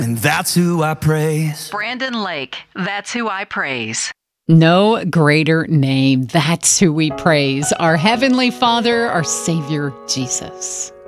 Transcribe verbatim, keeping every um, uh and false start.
and that's who I praise. Brandon Lake, that's who I praise. No greater name. That's who we praise. Our Heavenly Father, our Savior, Jesus.